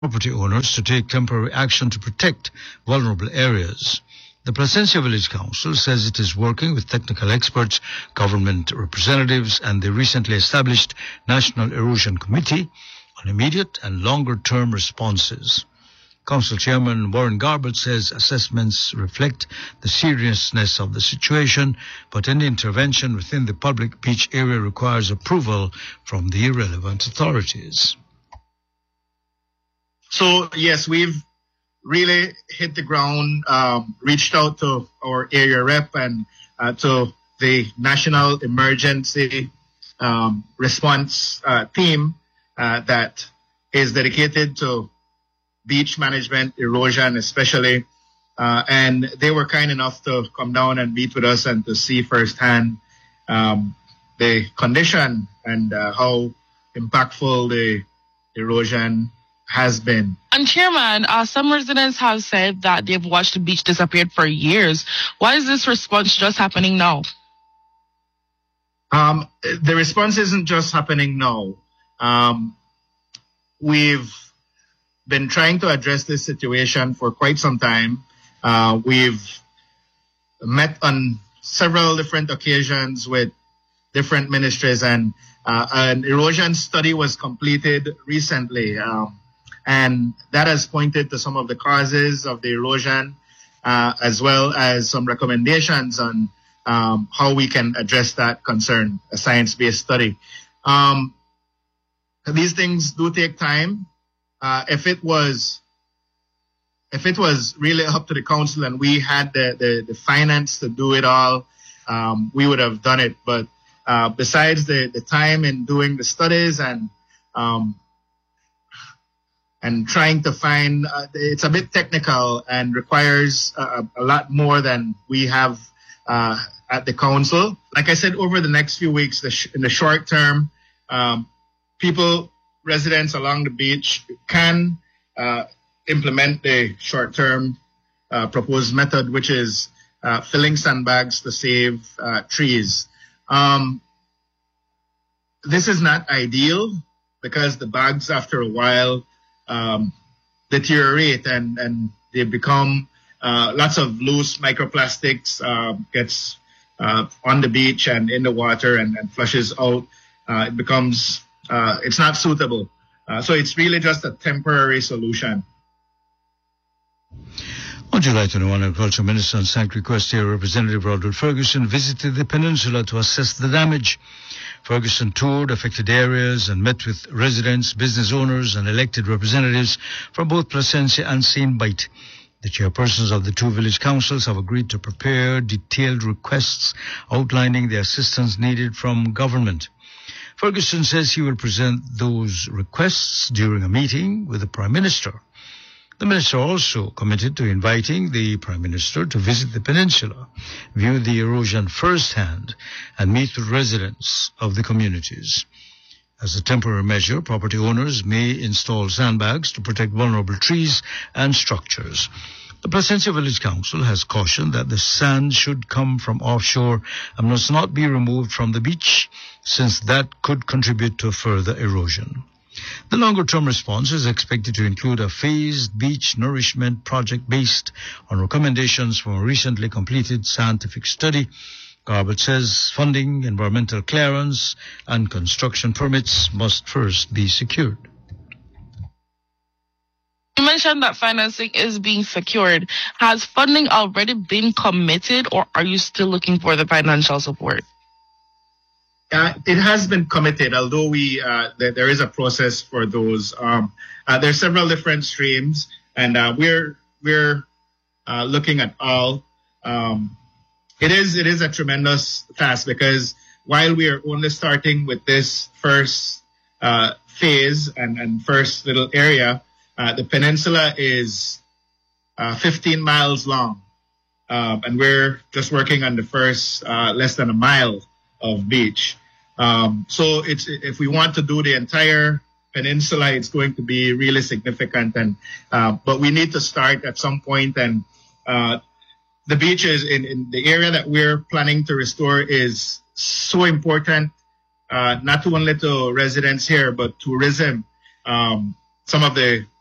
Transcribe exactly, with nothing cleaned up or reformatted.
property owners to take temporary action to protect vulnerable areas. The Placencia Village Council says it is working with technical experts, government representatives, and the recently established National Erosion Committee on immediate and longer-term responses. Council Chairman Warren Garbutt says assessments reflect the seriousness of the situation, but any intervention within the public beach area requires approval from the relevant authorities. So, yes, we've really hit the ground, um, reached out to our area rep and uh, to the National Emergency um, Response uh, team uh, that is dedicated to beach management, erosion especially. Uh, and they were kind enough to come down and meet with us and to see firsthand um, the condition and uh, how impactful the erosion has been. And Chairman, uh, some residents have said that they've watched the beach disappear for years. Why is this response just happening now? Um, the response isn't just happening now. Um, we've been trying to address this situation for quite some time. Uh, we've met on several different occasions with different ministries, and uh, an erosion study was completed recently. Um, And that has pointed to some of the causes of the erosion, uh, as well as some recommendations on um, how we can address that concern, a science-based study. Um, these things do take time. Uh, if it was, if it was really up to the council and we had the, the, the finance to do it all, um, we would have done it. But uh, besides the, the time in doing the studies and um, and trying to find, uh, it's a bit technical and requires uh, a lot more than we have uh, at the council. Like I said, over the next few weeks, the sh- in the short term, um, people, residents along the beach can uh, implement the short-term uh, proposed method, which is uh, filling sandbags to save uh, trees. Um, this is not ideal because the bags, after a while, Um, deteriorate and, and they become uh, lots of loose microplastics uh, gets uh, on the beach and in the water and, and flushes out. Uh, it becomes, uh, it's not suitable. Uh, so it's really just a temporary solution. On July twenty-first, Agriculture Minister and Sanctuary Quest Area Representative Roderick Ferguson visited the peninsula to assess the damage. Ferguson toured affected areas and met with residents, business owners, and elected representatives from both Placencia and Saint Bite. The chairpersons of the two village councils have agreed to prepare detailed requests outlining the assistance needed from government. Ferguson says he will present those requests during a meeting with the Prime Minister. The minister also committed to inviting the Prime Minister to visit the peninsula, view the erosion firsthand, and meet with residents of the communities. As a temporary measure, property owners may install sandbags to protect vulnerable trees and structures. The Placencia Village Council has cautioned that the sand should come from offshore and must not be removed from the beach, since that could contribute to further erosion. The longer-term response is expected to include a phased beach nourishment project based on recommendations from a recently completed scientific study. Garbutt says funding, environmental clearance, and construction permits must first be secured. You mentioned that financing is being secured. Has funding already been committed, or are you still looking for the financial support? Uh, it has been committed, although we uh, th- there is a process for those. Um, uh, there are several different streams, and uh, we're we're uh, looking at all. Um, it is it is a tremendous task because while we are only starting with this first uh, phase and, and first little area, uh, the peninsula is uh, fifteen miles long, um, and we're just working on the first uh, less than a mile of beach. Um, so it's, if we want to do the entire peninsula, it's going to be really significant. And uh, but we need to start at some point. And uh, the beaches in, in the area that we're planning to restore is so important, uh, not only to residents here, but tourism. Um, some of the